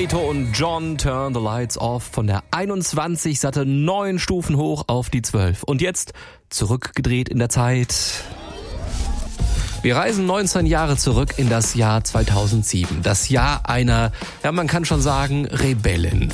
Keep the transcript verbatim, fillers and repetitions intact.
Kato und John, Turn the Lights Off, von der einundzwanzig satte neun Stufen hoch auf die zwölf. Und jetzt zurückgedreht in der Zeit. Wir reisen neunzehn Jahre zurück in das Jahr zweitausendsieben. Das Jahr einer, ja man kann schon sagen, Rebellin.